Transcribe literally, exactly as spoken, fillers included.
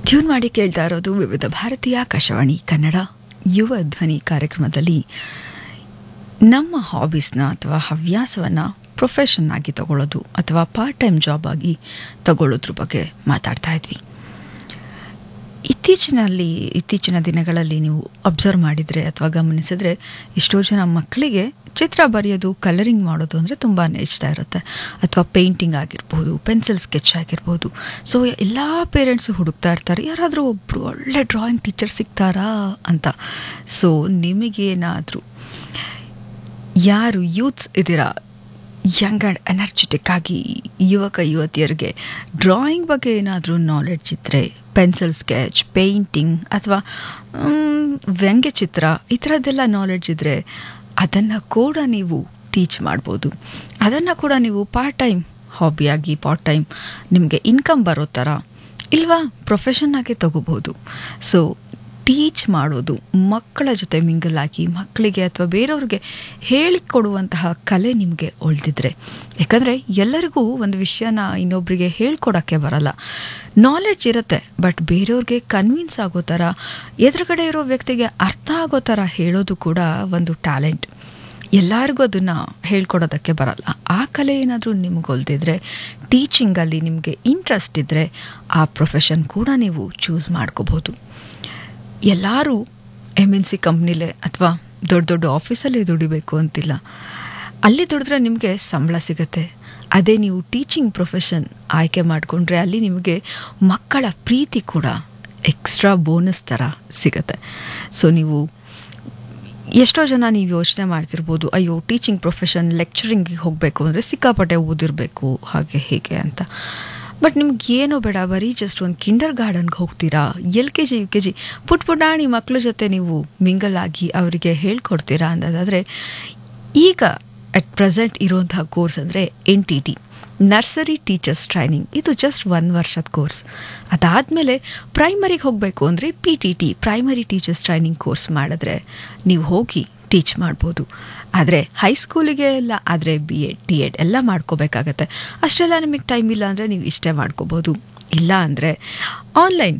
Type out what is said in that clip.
Tune ಮಾಡಿ ಕೇಳ್ತಾ ಇರೋದು ವಿವಿಧ ಭಾರತೀಯ ಆಕಾಶವಾಣಿ ಕನ್ನಡ ಯುವ ಧ್ವನಿ ಕಾರ್ಯಕ್ರಮದಲ್ಲಿ ನಮ್ಮ ಹಾಬೀಸ್ನ ಅಥವಾ ಹವ್ಯಾಸವನ್ನು ಪ್ರೊಫೆಷನ್ ಆಗಿ ತಗೊಳ್ಳೋದು ಅಥವಾ ಪಾರ್ಟ್ ಟೈಮ್ ಜಾಬ್ ಆಗಿ ತಗೊಳ್ಳೋದ್ರ ಬಗ್ಗೆ ಮಾತಾಡ್ತಾ ಇದ್ವಿ. ಇತ್ತೀಚಿನಲ್ಲಿ ಇತ್ತೀಚಿನ ದಿನಗಳಲ್ಲಿ ನೀವು ಅಬ್ಸರ್ವ್ ಮಾಡಿದರೆ ಅಥವಾ ಗಮನಿಸಿದ್ರೆ ಎಷ್ಟೋ ಜನ ಮಕ್ಕಳಿಗೆ ಚಿತ್ರ ಬರೆಯೋದು, ಕಲರಿಂಗ್ ಮಾಡೋದು ಅಂದರೆ ತುಂಬಾ ಇಷ್ಟ ಇರುತ್ತೆ. ಅಥವಾ ಪೇಂಟಿಂಗ್ ಆಗಿರ್ಬೋದು, ಪೆನ್ಸಿಲ್ ಸ್ಕೆಚ್ ಆಗಿರ್ಬೋದು. ಸೊ ಎಲ್ಲ ಪೇರೆಂಟ್ಸು ಹುಡುಕ್ತಾ ಇರ್ತಾರೆ, ಯಾರಾದರೂ ಒಬ್ಬರು ಒಳ್ಳೆ ಡ್ರಾಯಿಂಗ್ ಟೀಚರ್ ಸಿಗ್ತಾರಾ ಅಂತ. ಸೊ ನಿಮಗೇನಾದರೂ ಯಾರು ಯೂತ್ಸ್ ಇದ್ದೀರಾ, ಯಂಗ್ ಆ್ಯಂಡ್ ಎನರ್ಜೆಟಿಕ್ ಆಗಿ ಯುವಕ ಯುವತಿಯರಿಗೆ ಡ್ರಾಯಿಂಗ್ ಬಗ್ಗೆ ಏನಾದರೂ ನಾಲೆಡ್ಜ್ ಇದ್ದರೆ, ಪೆನ್ಸಿಲ್ ಸ್ಕೆಚ್, ಪೇಂಟಿಂಗ್ ಅಥವಾ ವ್ಯಂಗ್ಯಚಿತ್ರ ಈ ಥರದ್ದೆಲ್ಲ ನಾಲೆಡ್ಜ್ ಇದ್ದರೆ ಅದನ್ನು ಕೂಡ ನೀವು ಟೀಚ್ ಮಾಡ್ಬೋದು. ಅದನ್ನು ಕೂಡ ನೀವು ಪಾರ್ಟ್ ಟೈಮ್ ಹಾಬಿಯಾಗಿ, ಪಾರ್ಟ್ ಟೈಮ್ ನಿಮಗೆ ಇನ್ಕಮ್ ಬರೋ ಥರ ಇಲ್ವಾ ಪ್ರೊಫೆಷನ್ನಾಗೆ ತಗೋಬೋದು. ಸೊ ಟೀಚ್ ಮಾಡೋದು, ಮಕ್ಕಳ ಜೊತೆ ಮಿಂಗಲ್ ಆಗಿ ಮಕ್ಕಳಿಗೆ ಅಥವಾ ಬೇರೆಯವ್ರಿಗೆ ಹೇಳಿಕೊಡುವಂತಹ ಕಲೆ ನಿಮಗೆ ಉಳಿದಿದ್ರೆ, ಯಾಕಂದರೆ ಎಲ್ಲರಿಗೂ ಒಂದು ವಿಷಯನ ಇನ್ನೊಬ್ಬರಿಗೆ ಹೇಳ್ಕೊಡೋಕ್ಕೆ ಬರಲ್ಲ. ನಾಲೆಡ್ಜ್ ಇರುತ್ತೆ, ಬಟ್ ಬೇರೆಯವ್ರಿಗೆ ಕನ್ವಿನ್ಸ್ ಆಗೋ ಥರ, ಎದುರುಗಡೆ ಇರೋ ವ್ಯಕ್ತಿಗೆ ಅರ್ಥ ಆಗೋ ಥರ ಹೇಳೋದು ಕೂಡ ಒಂದು ಟ್ಯಾಲೆಂಟ್. ಎಲ್ಲರಿಗೂ ಅದನ್ನು ಹೇಳ್ಕೊಡೋದಕ್ಕೆ ಬರಲ್ಲ. ಆ ಕಲೆ ಏನಾದರೂ ನಿಮ್ಗೆ ಒಲ್ದಿದ್ರೆ, ಟೀಚಿಂಗಲ್ಲಿ ನಿಮಗೆ ಇಂಟ್ರೆಸ್ಟ್ ಇದ್ದರೆ ಆ ಪ್ರೊಫೆಷನ್ ಕೂಡ ನೀವು ಚೂಸ್ ಮಾಡ್ಕೋಬೋದು. ಎಲ್ಲರೂ ಎಮ್ ಎನ್ ಸಿ ಕಂಪ್ನಿಲೇ ಅಥವಾ ದೊಡ್ಡ ದೊಡ್ಡ ಆಫೀಸಲ್ಲೇ ದುಡಿಬೇಕು ಅಂತಿಲ್ಲ. ಅಲ್ಲಿ ದುಡಿದ್ರೆ ನಿಮಗೆ ಸಂಬಳ ಸಿಗುತ್ತೆ. ಅದೇ ನೀವು ಟೀಚಿಂಗ್ ಪ್ರೊಫೆಷನ್ ಆಯ್ಕೆ ಮಾಡಿಕೊಂಡ್ರೆ ಅಲ್ಲಿ ನಿಮಗೆ ಮಕ್ಕಳ ಪ್ರೀತಿ ಕೂಡ ಎಕ್ಸ್ಟ್ರಾ ಬೋನಸ್ ಥರ ಸಿಗುತ್ತೆ. ಸೊ ನೀವು ಎಷ್ಟೋ ಜನ ನೀವು ಯೋಚನೆ ಮಾಡ್ತಿರ್ಬೋದು, ಅಯ್ಯೋ ಟೀಚಿಂಗ್ ಪ್ರೊಫೆಷನ್ ಲೆಕ್ಚರಿಂಗಿಗೆ ಹೋಗಬೇಕು ಅಂದರೆ ಸಿಕ್ಕಾಪಟ್ಟೆ ಓದಿರಬೇಕು ಹಾಗೆ ಹೇಗೆ ಅಂತ. ಬಟ್ ನಿಮ್ಗೆ ಏನೋ ಬೇಡ, ಬರೀ ಜಸ್ಟ್ ಒಂದು ಕಿಂಡರ್ ಗಾರ್ಡನ್ಗೆ ಹೋಗ್ತೀರಾ, L K G U K G ಪುಟ್ ಪುಟಾಣಿ ಮಕ್ಕಳ ಜೊತೆ ನೀವು ಮಿಂಗಲ್ ಆಗಿ ಅವರಿಗೆ ಹೇಳ್ಕೊಡ್ತೀರಾ ಅನ್ನೋದಾದರೆ, ಈಗ ಅಟ್ ಪ್ರೆಸೆಂಟ್ ಇರುವಂತಹ ಕೋರ್ಸ್ ಅಂದರೆ N T T, nursery teachers training. ಇದು ಜಸ್ಟ್ ಒಂದು ವರ್ಷದ ಕೋರ್ಸ್. ಅದಾದಮೇಲೆ ಪ್ರೈಮರಿಗೆ ಹೋಗಬೇಕು ಅಂದರೆ P T T, primary teachers training course ಮಾಡಿದ್ರೆ ನೀವು ಹೋಗಿ ಟೀಚ್ ಮಾಡ್ಬೋದು. ಆದರೆ ಹೈಸ್ಕೂಲಿಗೆ ಎಲ್ಲ ಆದರೆ ಬಿ ಎಡ್ ಡಿ ಎಡ್ ಎಲ್ಲ ಮಾಡ್ಕೋಬೇಕಾಗತ್ತೆ. ಅಷ್ಟೆಲ್ಲ ನಿಮಗೆ ಟೈಮ್ ಇಲ್ಲ ಅಂದರೆ ನೀವು ಇಷ್ಟೇ ಮಾಡ್ಕೋಬೋದು. ಇಲ್ಲ ಅಂದರೆ ಆನ್ಲೈನ್